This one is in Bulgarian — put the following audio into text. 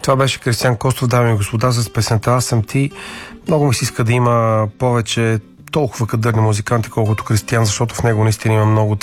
Това беше Кристиян Костов, дами и господа, с песента "Аз съм ти". Много ми се иска да има повече толкова кадърни музиканти, колкото Кристиян, защото в него наистина има много